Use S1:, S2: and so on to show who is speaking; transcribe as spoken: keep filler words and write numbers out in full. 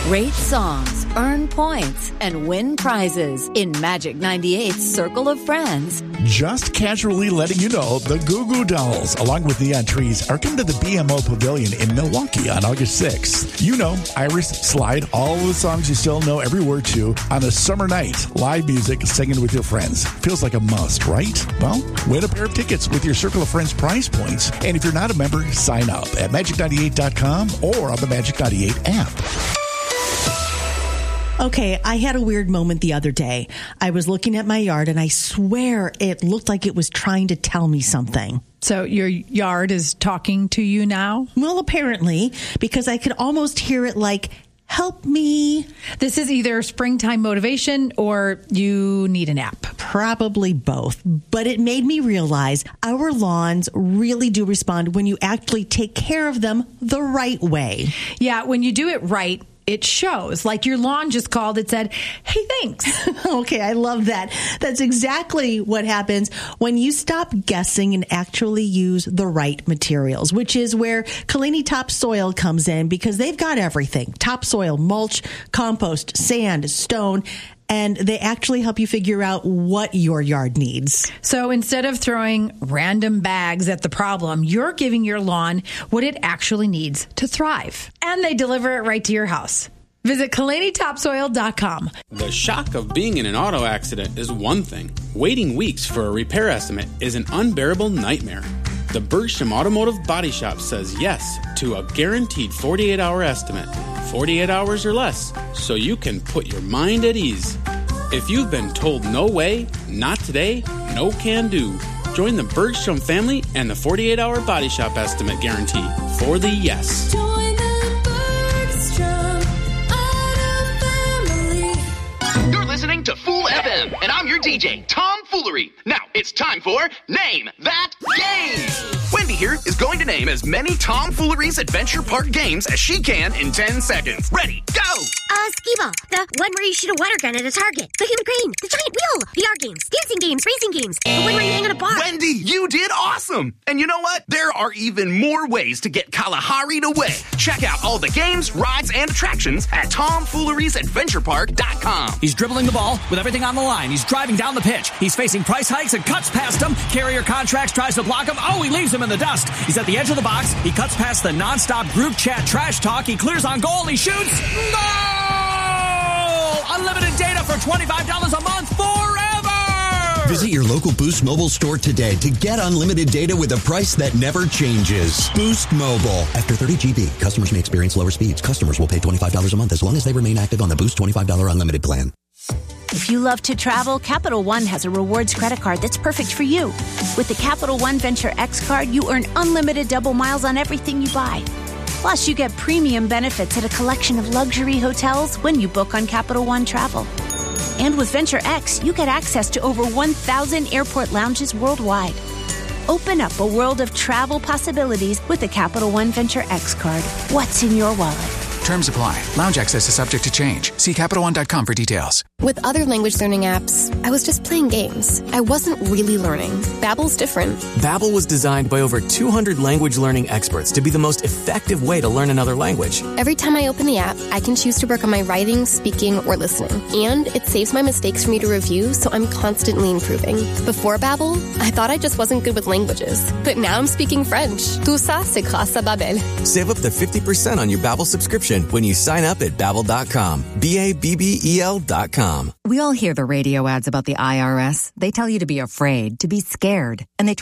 S1: Rate songs, earn points, and win prizes in Magic ninety-eight's Circle of Friends.
S2: Just casually letting you know the Goo Goo Dolls, along with Neon Trees, are coming to the B M O Pavilion in Milwaukee on August sixth. You know, Iris, Slide, all of the songs you still know every word to on a summer night. Live music, singing with your friends. Feels like a must, right? Well, win a pair of tickets with your Circle of Friends prize points. And if you're not a member, sign up at magic ninety-eight dot com or on the Magic ninety-eight app.
S3: Okay, I had a weird moment the other day. I was looking at my yard, and I swear it looked like it was trying to tell me something.
S4: So your yard is talking to you now?
S3: Well, apparently, because I could almost hear it like, help me.
S4: This is either springtime motivation or you need a nap.
S3: Probably both. But it made me realize our lawns really do respond when you actually take care of them the right way.
S4: Yeah, when you do it right, it shows. Like your lawn just called. It said, hey, thanks.
S3: Okay, I love that. That's exactly what happens when you stop guessing and actually use the right materials, which is where Kalani Topsoil comes in, because they've got everything. Topsoil, mulch, compost, sand, stone, and they actually help you figure out what your yard needs.
S4: So instead of throwing random bags at the problem, you're giving your lawn what it actually needs to thrive. And they deliver it right to your house. Visit Kalani Topsoil dot com.
S5: The shock of being in an auto accident is one thing. Waiting weeks for a repair estimate is an unbearable nightmare. The Bergstrom Automotive Body Shop says yes to a guaranteed forty-eight hour estimate. forty-eight hours or less, so you can put your mind at ease. If you've been told no way, not today, no can do, join the Bergstrom family and the forty-eight hour Body Shop Estimate Guarantee for the yes.
S6: Join the Bergstrom Auto Family.
S7: You're listening to Fool F M, and I'm your D J, Tom Foolery. Now, it's time for Name That Game. Wendy here is going to name as many Tom Foolery's Adventure Park games as she can in ten seconds. Ready, go!
S8: Uh, Skee-Ball, the one where you shoot a water gun at a target, the human crane, the giant wheel, V R games, dancing games, racing games, the one where you hang on a bar.
S7: Wendy, you did awesome! And you know what? There are even more ways to get Kalahari'd away. Check out all the games, rides, and attractions at tom fooleries adventure park dot com.
S9: He's dribbling the ball with everything on the line. He's driving down the pitch. He's facing price hikes and cuts past him. Carrier Contracts tries to block him. Oh, he leaves him in the dust. He's at the edge of the box. He cuts past the nonstop group chat trash talk. He clears on goal. He shoots. Goal! Unlimited data for twenty-five dollars a month forever!
S10: Visit your local Boost Mobile store today to get unlimited data with a price that never changes. Boost Mobile. After thirty gigabytes, customers may experience lower speeds. Customers will pay twenty-five dollars a month as long as they remain active on the Boost twenty-five dollars unlimited plan.
S11: If you love to travel, Capital One has a rewards credit card that's perfect for you. With the Capital One Venture X card, you earn unlimited double miles on everything you buy. Plus, you get premium benefits at a collection of luxury hotels when you book on Capital One Travel. And with Venture X, you get access to over one thousand airport lounges worldwide. Open up a world of travel possibilities with the Capital One Venture X card. What's in your wallet?
S12: Terms apply. Lounge access is subject to change. See Capital One dot com for details.
S13: With other language learning apps, I was just playing games. I wasn't really learning. Babbel's different.
S14: Babbel was designed by over two hundred language learning experts to be the most effective way to learn another language.
S13: Every time I open the app, I can choose to work on my writing, speaking, or listening. And it saves my mistakes for me to review, so I'm constantly improving. Before Babbel, I thought I just wasn't good with languages. But now I'm speaking French. Tout ça, c'est grâce à Babbel.
S14: Save up to fifty percent on your Babbel subscription when you sign up at babbel dot com. B A B B E L dot com.
S15: We all hear the radio ads about the I R S. They tell you to be afraid, to be scared, and they